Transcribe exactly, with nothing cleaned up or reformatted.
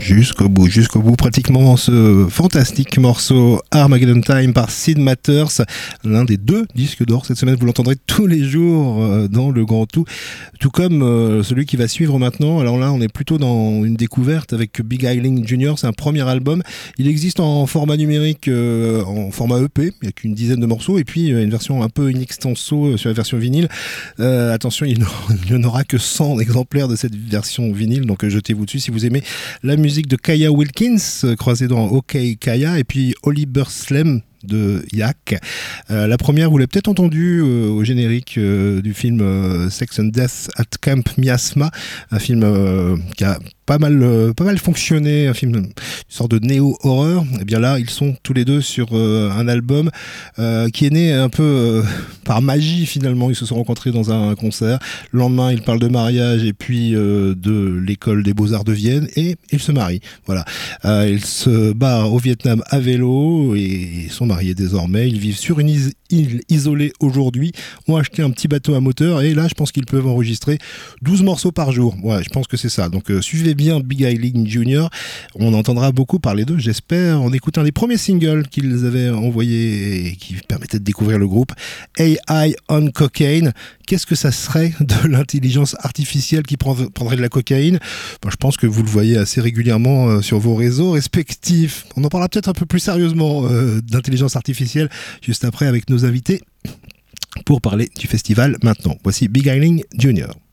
Jusqu'au bout, jusqu'au bout, pratiquement ce fantastique morceau Armageddon Time par Sid Matters, l'un des deux disques d'or cette semaine, vous l'entendrez tous les jours dans le Grand Tout, tout comme celui qui va suivre maintenant. Alors là, on est plutôt dans une découverte avec Big Eiling junior, c'est un premier album, il existe en format numérique, en format E P, il n'y a qu'une dizaine de morceaux, et puis une version un peu in extenso sur la version vinyle. Euh, attention, il n'y en aura que cent exemplaires de cette version vinyle, donc jetez-vous dessus si vous aimez la musique de Kaya Wilkins, euh, croisée dans OK Kaya, et puis Oliver Slem de Yak. Euh, la première, vous l'avez peut-être entendue euh, au générique euh, du film euh, Sex and Death at Camp Miasma, un film euh, qui a pas mal, euh, pas mal fonctionné, un film, une sorte de néo-horreur. Et bien là, ils sont tous les deux sur euh, un album euh, qui est né un peu euh, par magie finalement. Ils se sont rencontrés dans un concert. Le lendemain, ils parlent de mariage et puis euh, de l'école des beaux-arts de Vienne et ils se marient. Voilà. Euh, ils se barrent au Vietnam à vélo et sont mariés désormais. Ils vivent sur une is- île isolée aujourd'hui, ont acheté un petit bateau à moteur et là, je pense qu'ils peuvent enregistrer douze morceaux par jour. Ouais, je pense que c'est ça. Donc, euh, suivez bien Big Eiling junior. On entendra beaucoup parler d'eux, j'espère, en écoutant les premiers singles qu'ils avaient envoyés et qui permettaient de découvrir le groupe. A I on Cocaine. Qu'est-ce que ça serait de l'intelligence artificielle qui prendrait de la cocaïne ? Bon, je pense que vous le voyez assez régulièrement euh, sur vos réseaux respectifs. On en parlera peut-être un peu plus sérieusement euh, d'intelligence artificielle juste après avec nos invités pour parler du festival maintenant. Voici Big Eiling junior